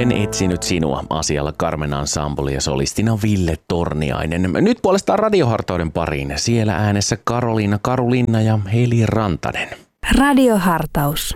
Olen etsinyt sinua asialla Carmen Ensemble ja solistina Ville Torniainen. Nyt puolestaan Radiohartauden pariin. Siellä äänessä Karoliina Karulinna ja Heli Rantanen. Radiohartaus.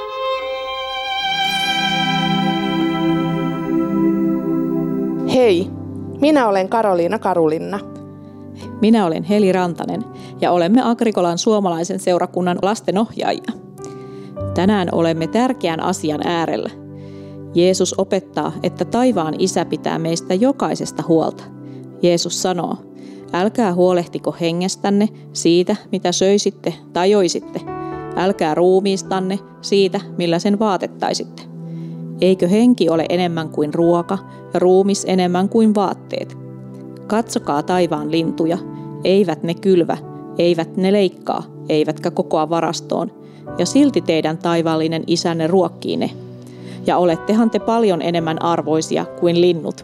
Hei, minä olen Karoliina Karulinna. Minä olen Heli Rantanen ja olemme Agrikolan suomalaisen seurakunnan lastenohjaajia. Tänään olemme tärkeän asian äärellä. Jeesus opettaa, että taivaan Isä pitää meistä jokaisesta huolta. Jeesus sanoo, älkää huolehtiko hengestänne siitä, mitä söisitte tai joisitte. Älkää ruumiistanne siitä, millä sen vaatettaisitte. Eikö henki ole enemmän kuin ruoka ja ruumis enemmän kuin vaatteet? Katsokaa taivaan lintuja, eivät ne kylvä, eivät ne leikkaa, eivätkä kokoa varastoon, ja silti teidän taivaallinen Isänne ruokkii ne. Ja olettehan te paljon enemmän arvoisia kuin linnut.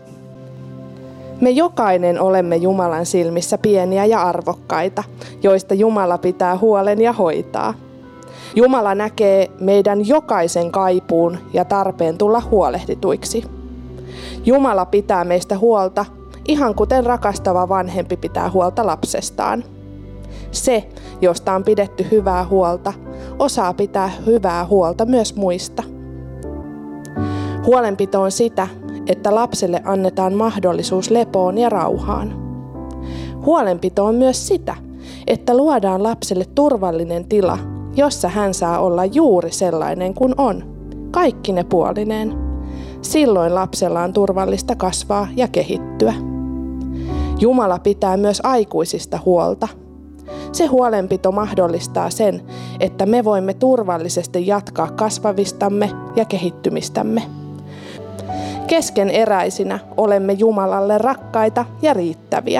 Me jokainen olemme Jumalan silmissä pieniä ja arvokkaita, joista Jumala pitää huolen ja hoitaa. Jumala näkee meidän jokaisen kaipuun ja tarpeen tulla huolehdituiksi. Jumala pitää meistä huolta, ihan kuten rakastava vanhempi pitää huolta lapsestaan. Se, josta on pidetty hyvää huolta, osaa pitää hyvää huolta myös muista. Huolenpito on sitä, että lapselle annetaan mahdollisuus lepoon ja rauhaan. Huolenpito on myös sitä, että luodaan lapselle turvallinen tila, jossa hän saa olla juuri sellainen kuin on, kaikkine puolineen. Silloin lapsella on turvallista kasvaa ja kehittyä. Jumala pitää myös aikuisista huolta. Se huolenpito mahdollistaa sen, että me voimme turvallisesti jatkaa kasvavistamme ja kehittymistämme. Keskeneräisinä olemme Jumalalle rakkaita ja riittäviä.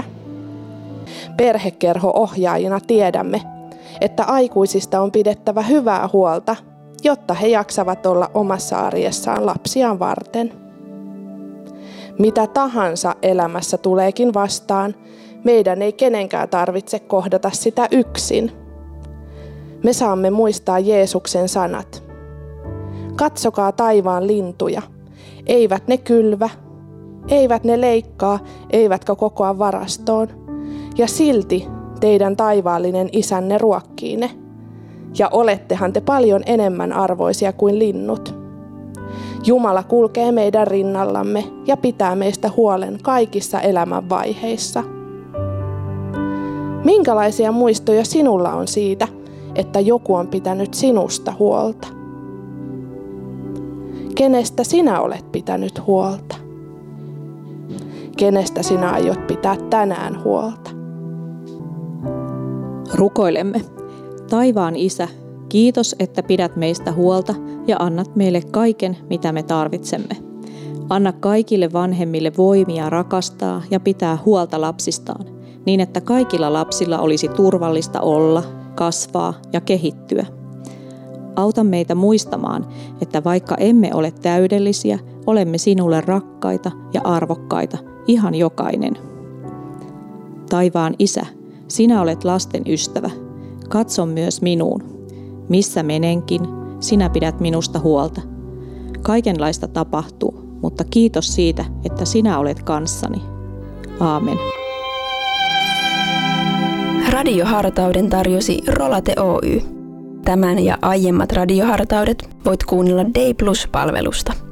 Perhekerho-ohjaajina tiedämme, että aikuisista on pidettävä hyvää huolta, jotta he jaksavat olla omassa arjessaan lapsiaan varten. Mitä tahansa elämässä tuleekin vastaan, meidän ei kenenkään tarvitse kohdata sitä yksin. Me saamme muistaa Jeesuksen sanat. Katsokaa taivaan lintuja. Eivät ne kylvä, eivät ne leikkaa, eivätkä kokoa varastoon. Ja silti teidän taivaallinen Isänne ruokkii ne. Ja olettehan te paljon enemmän arvoisia kuin linnut. Jumala kulkee meidän rinnallamme ja pitää meistä huolen kaikissa elämän vaiheissa. Minkälaisia muistoja sinulla on siitä, että joku on pitänyt sinusta huolta? Kenestä sinä olet pitänyt huolta? Kenestä sinä aiot pitää tänään huolta? Rukoilemme. Taivaan Isä, kiitos, että pidät meistä huolta ja annat meille kaiken, mitä me tarvitsemme. Anna kaikille vanhemmille voimia rakastaa ja pitää huolta lapsistaan, niin että kaikilla lapsilla olisi turvallista olla, kasvaa ja kehittyä. Auta meitä muistamaan, että vaikka emme ole täydellisiä, olemme sinulle rakkaita ja arvokkaita, ihan jokainen. Taivaan Isä, sinä olet lasten ystävä. Katso myös minuun. Missä menenkin, sinä pidät minusta huolta. Kaikenlaista tapahtuu, mutta kiitos siitä, että sinä olet kanssani. Aamen. Radiohartauden tarjosi Rolate Oy. Tämän ja aiemmat radiohartaudet voit kuunnella Day Plus-palvelusta.